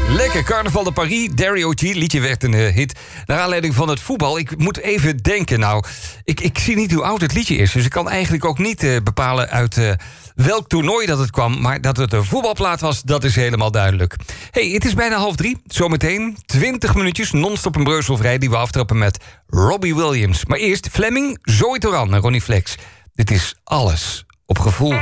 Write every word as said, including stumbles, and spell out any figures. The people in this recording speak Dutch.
Lekker, Carnaval de Paris, Dario G. Liedje werd een uh, hit. Naar aanleiding van het voetbal. Ik moet even denken, nou... Ik, ik zie niet hoe oud het liedje is. Dus ik kan eigenlijk ook niet uh, bepalen uit uh, welk toernooi dat het kwam. Maar dat het een voetbalplaat was, dat is helemaal duidelijk. Hey, het is bijna half drie. Zometeen twintig minuutjes non-stop en breuzelvrij... die we aftrappen met Robbie Williams. Maar eerst Fleming, Zoe Toran en Ronnie Flex. Dit is Alles op Gevoel.